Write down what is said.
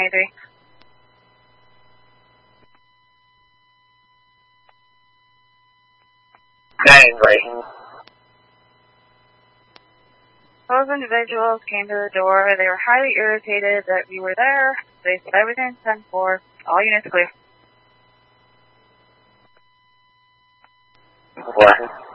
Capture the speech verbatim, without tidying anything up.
twenty-three. Nine, right. Those individuals came to the door. They were highly irritated that we were there. They said everything's ten four. All units clear. What?